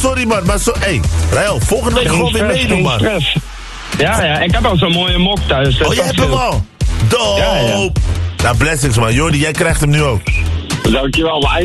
sorry man. Maar hey, Rael, volgende week gewoon weer meedoen man. Stress. Ja, ik heb al zo'n mooie mok thuis. Oh, jij hebt hem al? Dope. Ja. Nou, blessings man. Jordi, jij krijgt hem nu ook. Dankjewel, maar